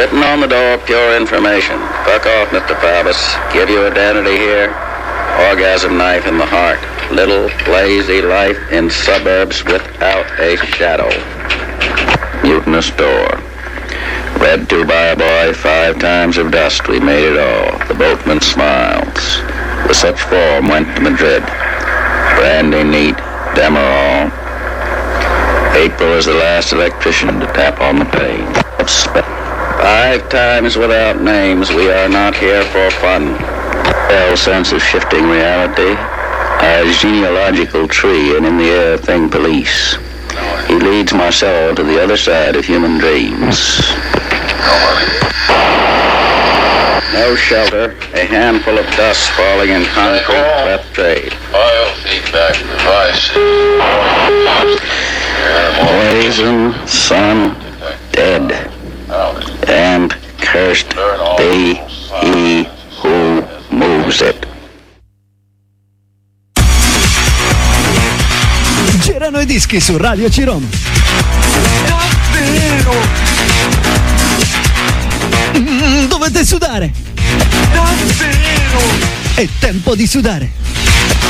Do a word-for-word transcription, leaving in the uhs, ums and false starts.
Written on the door, pure information. Fuck off, Mister Faubus. Give you identity here. Orgasm knife in the heart. Little, lazy life in suburbs without a shadow. Mutinous door. Read to by a boy, five times of dust, we made it all. The boatman smiles. With such form went to Madrid. Brandy neat, Demerol. April is the last electrician to tap on the pane. Five times without names, we are not here for fun. Hell sense of shifting reality. A genealogical tree and in the air thing police. He leads Marcel to the other side of human dreams. No shelter, a handful of dust falling in concrete cleft trade. Biofeedback device. Poison, sun, dead, and cursed be he who moves it. Girano i dischi su Radio Ciron. Davvero? Mm, dovete sudare. Davvero? È tempo di sudare.